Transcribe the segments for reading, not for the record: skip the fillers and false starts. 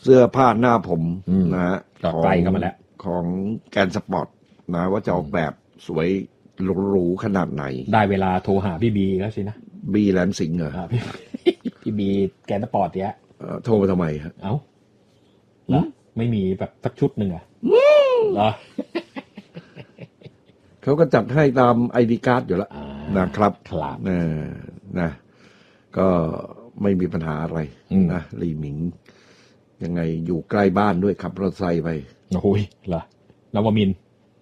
เสื้อผ้าหน้าผมนะฮะใกล้เข้ามาแล้วของแกนสปอร์ตนะว่าจะออกแบบสวยหรูขนาดไหนได้เวลาโทรหาพี่บีแล้วสินะบีแลนสิงห์เหรอพี่บีแกนสปอร์ตเนี่ยโทรมาทำไมฮะเอ้าไม่มีแบบสักชุดหนึ่งอ่ะเหรอเขาก็จัดให้ตามไอดีการ์ดอยู่แล้วนะครับนะก็ไม่มีปัญหาอะไรนะลีหมิงยังไงอยู่ใกล้บ้านด้วยขับรถไซค์ไปโอ้ยเหรอนวมินทร์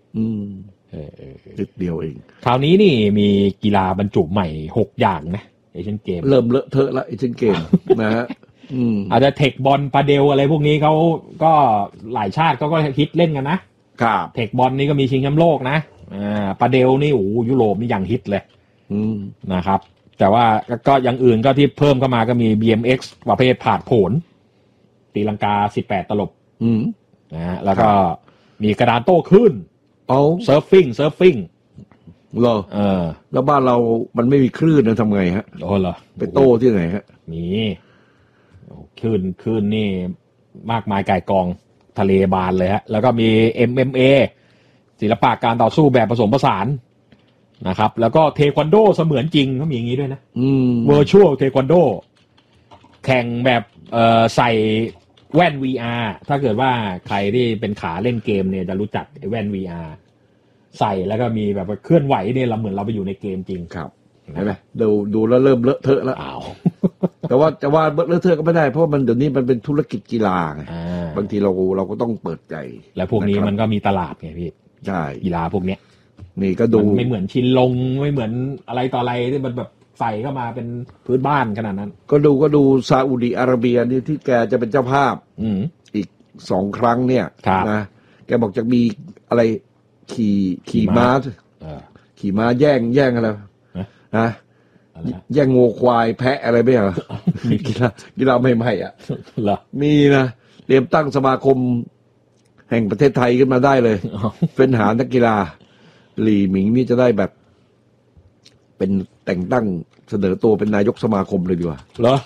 นิดเดียวเองคราวนี้นี่มีกีฬาบรรจุใหม่6อย่างนะเอเชียนเกมเริ่มเลอะเทอะแล้วเอเชียนเกมนะฮะอาจจะเทคบอลปาเดลอะไรพวกนี้เขาก็หลายชาติก็ฮิตเล่นกันนะครับเทคบอลนี่ก็มีชิงแชมป์โลกนะปาเดลนี่โอ้ยุโรปนี่ยังฮิตเลยนะครับแต่ว่าก็อย่างอื่นก็ที่เพิ่มเข้ามาก็มี BMX ประเภทผาดโผนตีลังกา18ตลบนะแล้วก็มีกระดานโต้คลื่นเซิร์ฟฟิ้งเหรอแล้วบ้านเรามันไม่มีคลื่นนะทำไงฮะเหรอไปโต้ที่ไหนฮะมีคลื่นนี่มากมายก่ายกองทะเลบานเลยฮะแล้วก็มี MMA ศิลปะการต่อสู้แบบผสมผสานนะครับแล้วก็เทควันโดเสมือนจริงเขามีอย่างนี้ด้วยนะVirtualเทควันโดแข่งแบบใส่แว่น VR ถ้าเกิดว่าใครที่เป็นขาเล่นเกมเนี่ยจะรู้จักไอ้แว่น VR ใส่แล้วก็มีแบบเคลื่อนไหวเนี่ยเราเหมือนเราไปอยู่ในเกมจริงครับเห็นไหมดูแล้วเริ่มเลอะเทอะแล้วแต่ว่าเลอะเทอะก็ไม่ได้เพราะมันเดี๋ยวนี้มันเป็นธุรกิจกีฬาไงบางทีเราก็ต้องเปิดใจแล้วพวกนี้มันก็มีตลาดไงพี่ใช่กีฬาพวกเนี้ยนี่ก็ดูไม่เหมือนชินลงไม่เหมือนอะไรต่ออะไรที่มันแบบใส่เข้ามาเป็นพื้นบ้านขนาดนั้นก็ดูซาอุดิอาระเบียนี่ที่แกจะเป็นเจ้าภาพอีก2 ครั้งเนี่ยนะแกบอกจะมีอะไรขี่ม้าแย่งอะไรนะแย่งงัวควายแพะอะไรไม่เหรอมีกีฬาใหม่ๆอ่ะเหรอมีนะเตรียมตั้งสมาคมแห่งประเทศไทยขึ้นมาได้เลยเป็นหานักกีฬาหลี่หมิงนี่จะได้แบบเป็นแต่งตั้งเสนอตัวเป็นนายกสมาคมเลยดีกว่าเหรอ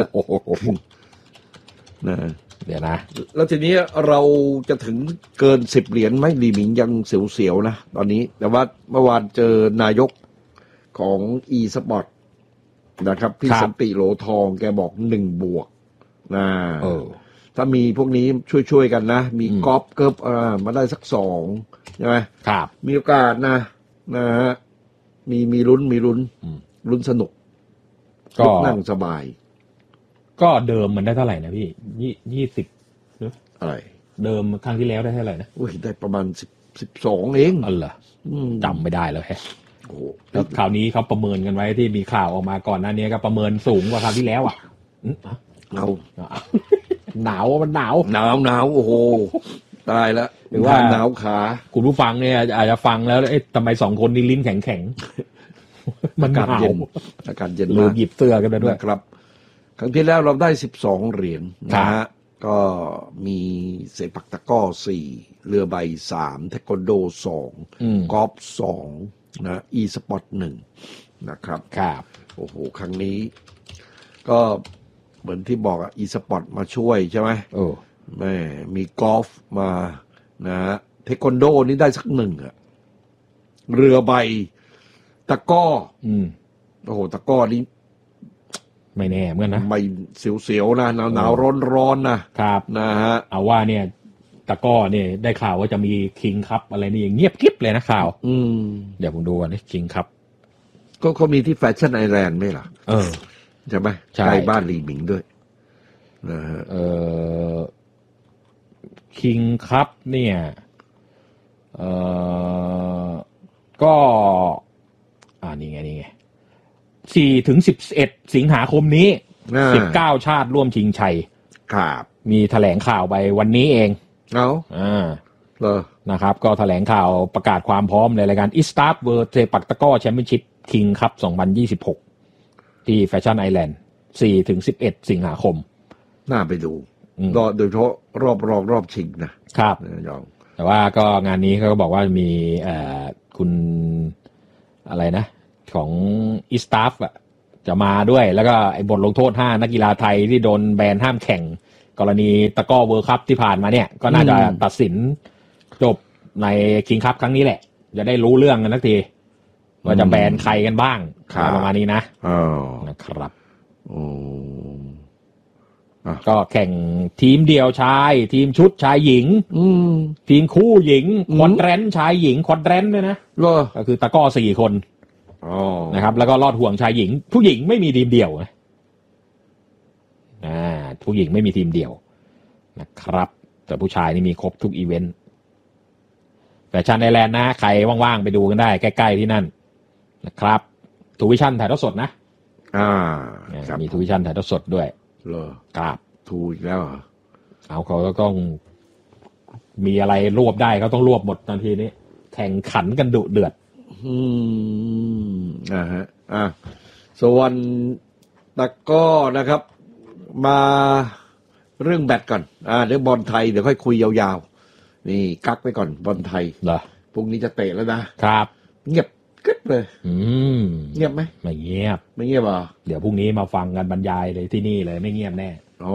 นะเดี๋ยวนะแล้วทีนี้เราจะถึงเกิน10 เหรียญไหมหลี่หมิงยังเสียวๆนะตอนนี้แต่ว่าเมื่อวานเจอนายกของ e-sport นะครับพี่สันติโหลทองแกบอก1 บวกนะถ้ามีพวกนี้ช่วยกันนะมีกอล์ฟเกิร์ฟมาได้สัก2ใช่ไหมครับมีโอกาสนะฮะมีลุ้นสนุกก็นั่งสบายก็เดิมมันได้เท่าไหร่นะพี่20 อะไรเดิมครั้งที่แล้วได้เท่าไหร่นะได้ประมาณ12เองเหรอจำไม่ได้แล้วแฮะแล้วคราวนี้เขาประเมินกันไว้ที่มีข่าวออกมาก่อนหน้านี้ก็ประเมินสูงกว่าคราวที่แล้วอ่ะหนาวมันหนาวโอ้โหตายแล้วหรือว่าหนาวขาคุณผู้ฟังเนี่ยอาจจะฟังแล้วทำไม2 คนนี้ลิ้นแข็งมันอากาศเย็นมากหยิบเสื้อกันด้วยครับครั้งที่แล้วเราได้12 เหรียญนะฮะก็มีเซปักตะก้อ4เรือใบ3เทควันโด2กอล์ฟ2นะอีสปอร์ต1นะครับโอ้โหครั้งนี้ก็เหมือนที่บอกอีสปอร์ตมาช่วยใช่ไหมแม่มีกอล์ฟมานะเทควันโดนี่ได้สัก1อะเรือใบตะก้อโอ้โหตะก้อนี้ไม่แน่เหมือนนะไม่เสียวๆนะหนาวร้อนนะครับนะฮะเอาว่าเนี่ยตะก้อเนี่ยได้ข่าวว่าจะมีคิงคัพอะไรนี่เงียบกิ๊บเลยนะข่าวเดี๋ยวผมดูกันคิงคัพก็เขามีที่แฟชั่นไอแลนด์ไหมล่ะใช่ไหมใกล้บ้านหลี่หมิงด้วยนะฮะคิงคัพเนี่ยก็นี่ไง4 ถึง 11 สิงหาคมนี้19 ชาติร่วมชิงชัยครับมีแถลงข่าวไปวันนี้เองนะครับก็แถลงข่าวประกาศความพร้อมในรายการ Istart World เซปักตะก้อแชมเปี้ยนชิพคิงคัพ2026ที่แฟชั่นไอแลนด์4 ถึง 11 สิงหาคมน่าไปดูโดยเฉพาะรอบชิงนะครับแต่ว่าก็งานนี้เขาก็บอกว่ามีคุณอะไรนะของอีสตาฟจะมาด้วยแล้วก็ไอ้บทลงโทษ5 นักกีฬาไทยที่โดนแบนห้ามแข่งกรณีตะกร้อเวิลด์คัพที่ผ่านมาเนี่ยก็น่าจะตัดสินจบในคิงคัพครั้งนี้แหละจะได้รู้เรื่องกันสักทีว่าจะแบนใครกันบ้างประมาณนี้นะนะครับก็แข่งทีมเดี่ยวชายทีมชุดชายหญิงทีมคู่หญิงควอดแรนชายหญิงควอดแรนด้วยนะก็คือตะกร้อ4 คนนะครับแล้วก็ลอดห่วงชายหญิงผู้หญิงไม่มีทีมเดี่ยวนะผู้หญิงไม่มีทีมเดี่ยวนะครับแต่ผู้ชายนี่มีครบทุกอีเวนต์แฟชั่นไอแลนด์นะใครว่างๆไปดูกันได้ใกล้ๆที่นั่นนะครับทูวิชั่นถ่ายทอดสดนะมีทูวิชั่นถ่ายทอดสดด้วยเหรอครับทูอีกแล้วเหรอเอาเขาก็ต้องมีอะไรรวบได้เขาต้องรวบหมดทันทีนี้แข่งขันกันดุเดือดฮะส่วนตะก้อนะครับมาเรื่องแบดก่อนเรื่องบอลไทยเดี๋ยวค่อยคุยยาวๆนี่กักไว้ก่อนบอลไทยเหรอพรุ่งนี้จะเตะแล้วนะครับเงียบกึ๊บเลยเงียบไหมไม่เงียบเหรอเดี๋ยวพรุ่งนี้มาฟังกันบรรยายเลยที่นี่เลยไม่เงียบแน่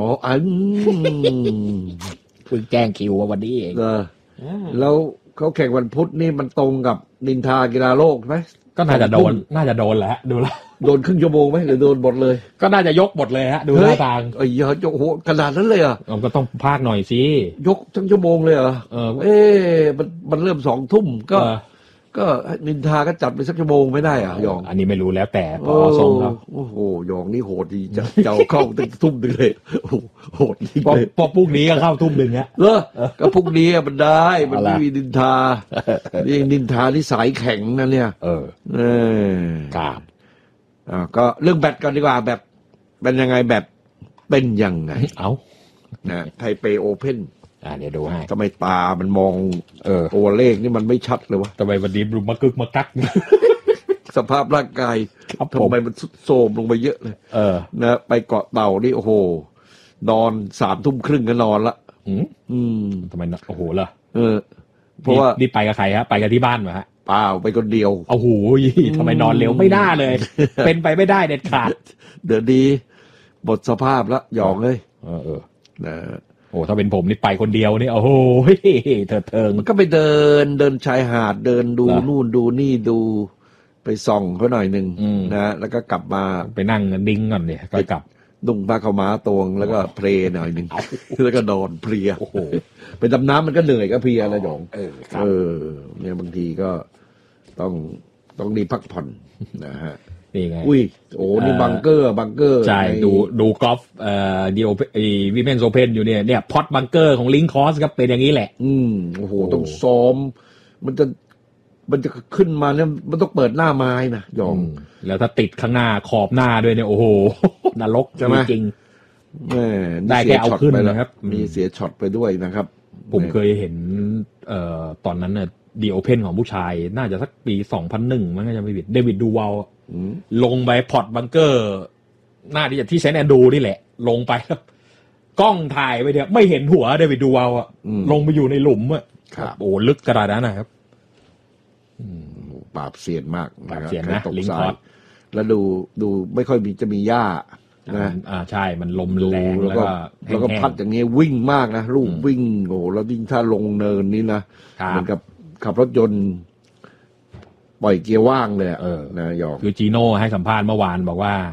เพิ่งแจ้งคิววันนี้เองแล้วเขาแข่งวันพุธนี่มันตรงกับนินทากีฬาโลกไหมก็น่าจะโดนแหละดูแลโดนครึ่งชั่วโมงไหมหรือโดนหมดเลยก็น่าจะยกหมดเลยฮะดูหน้าทางเยอะโอ้โหขนาดนั้นเลยเหรอก็ต้องพากหน่อยสิยกทั้งชั่วโมงเลยเหรอมันเริ่ม20 ทุ่มก็นินทาก็จัดไปสักชั่วโมงไม่ได้หยองอันนี้ไม่รู้แล้วแต่พอส่งครับโอ้โหหยองนี่โหดดีจะเข้าตั้งทุ่มนึงเลยโหดจริงเลยพอพรุ่งนี้ก็เข้าทุ่มนึงเนี้ยก็พรุ่งนี้มันได้มันไม่มีนินทานี่นินทาที่สายแข็งนะเนี่ยครับก็เรื่องแบดกันดีกว่าแบบเป็นยังไงแบบเป็นยังไงนะไทเปโอเพ่นเดี๋ยวดูให้ทำไมตามันมองตัวเลขนี่มันไม่ชัดเลยวะทำไมวันนี้รุมมากักสภาพร่างกายทำไมมันสุดโทรมลงไปเยอะเลยนะไปเกาะเต่านี่โอ้โหนอน3 ทุ่มครึ่งก็นอนละทำไมโอ้โหล่ะเพราะว่านี่ไปกับใครฮะไปกับที่บ้านเหรอฮะเปล่าไปคนเดียวโอ้โหทำไมนอนเร็วไม่ได้เลยเป็นไปไม่ได้เด็ดขาดเดี๋ยวดีหมดสภาพแล้วหยองเลยนะโอ้ถ้าเป็นผมนี่ไปคนเดียวนี่โอ้โหเถิงมันก็ไปเดินชายหาดเดินดูนู่นดูนี่ดูไปส่องเขาหน่อยนึงนะแล้วก็กลับมาไปนั่งดิ้งก่อนเนี่ยก็กลับดุงผ้าขาวม้าตวงแล้วก็เพลหน่อยนึงแล้วก็นอนเพลียโอ้โหไปดำน้ำมันก็เหนื่อยก็เพลียแล้วหยองเนี่ยบางทีก็ต้องดีพักผ่อนนะฮะนี่ไงอุ้ยโอ้นี่บังเกอร์ใช่ดูกอล์ฟเดียววิเมนโอเพ่นอยู่เนี่ยพอตบังเกอร์ของลิงคอสครับเป็นอย่างนี้แหละโอ้โหต้องซ้อมมันจะขึ้นมาเนี่ยมันต้องเปิดหน้าไม้นะยองแล้วถ้าติดข้างหน้าขอบหน้าด้วยเนี่ยโอ้โหนรกจริงได้แค่เอาขึ้นนะครับมีเสียช็อตไปด้วยนะครับผมเคยเห็นตอนนั้นน่ะดีโอเพ่นของผู้ชายน่าจะสักปี2001มั้งจะไม่ผิดเดวิดดูวาลลงไปพอตบังเกอร์หน้าที่เซนต์แอนดรูนี่แหละลงไปครับกล้องถ่ายไปเนี่ยไม่เห็นหัวเดวิดดูวาลลงไปอยู่ในหลุมโอ้ลึกกระดาษนั้นนะครับปราบเสียนมากปราบเสียนนะลิงคอสแล้วดูไม่ค่อยจะมีหญ้านะใช่มันลมแรงแล้วก็พัดอย่างนี้วิ่งมากนะลูกวิ่งโอ้แล้วยิ่งถ้าลงเนินนี้นะเหมือนกับขับรถยนต์ปล่อยเกียร์ว่างเลยนะยอมคือจีโน่ให้สัมภาษณ์เมื่อวานบอกว่า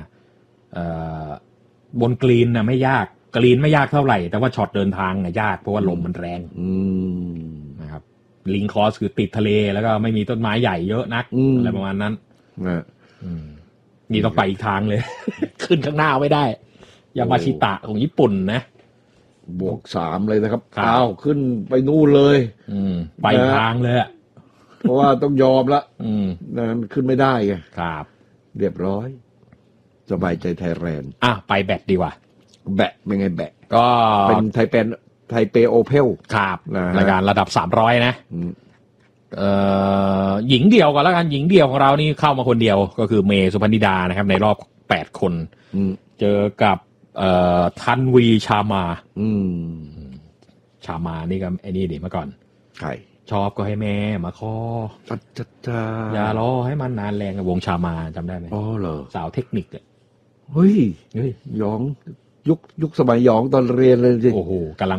บนกรีนน่ะไม่ยากกรีนไม่ยากเท่าไหร่แต่ว่าช็อตเดินทางน่ะยากเพราะว่าลมมันแรงนะครับลิงคอสคือติดทะเลแล้วก็ไม่มีต้นไม้ใหญ่เยอะนักอะไรประมาณนั้นนี่ต้องไปอีกทางเลย ขึ้นข้างหน้าไม่ได้ยามาชิตะของญี่ปุ่นนะบวก3เลยนะครับอ้าวขึ้นไปนู่นเลยไปทางเลยเพราะว่าต้องยอมละนะมันขึ้นไม่ได้ไงครับเรียบร้อยสบายใจไทยแลนด์ไปแบตดีกว่าแบตเป็นไงแบตก็เป็นไทเปโอเพ่นครับรายการระดับ300นะหญิงเดี่ยวก่อนแล้วกันหญิงเดี่ยวของเรานี่เข้ามาคนเดียวก็คือเมย์สุพรรณิดานะครับในรอบ8 คนเจอกับทันวีชามานี่ก็ไอ้นี่ดิเมื่อก่อนใช่ชอบก็ให้แม่มาขออย่ารอให้มันนานแรงกับวงชามาจำได้ไหมอ๋อเหรอสาวเทคนิคเฮ้ยยองยุคสมัยหยองตอนเรียนเลยสิโอ้โหกำลัง